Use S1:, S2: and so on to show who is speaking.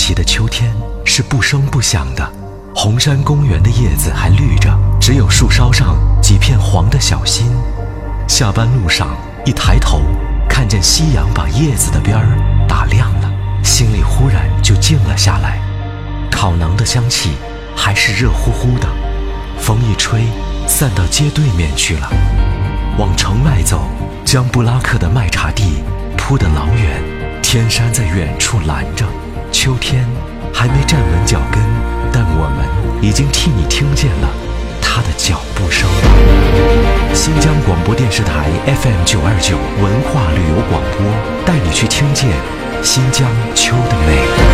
S1: 奇的秋天是不声不响的，红山公园的叶子还绿着，只有树梢上几片黄的小心。下班路上一抬头，看见夕阳把叶子的边儿打亮了，心里忽然就静了下来。烤馕的香气还是热乎乎的，风一吹，散到街对面去了。往城外走，江布拉克的麦茶地铺得老远，天山在远处拦着。秋天还没站稳脚跟，但我们已经替你听见了他的脚步声。新疆广播电视台 FM929 文化旅游广播，带你去听见新疆秋的美。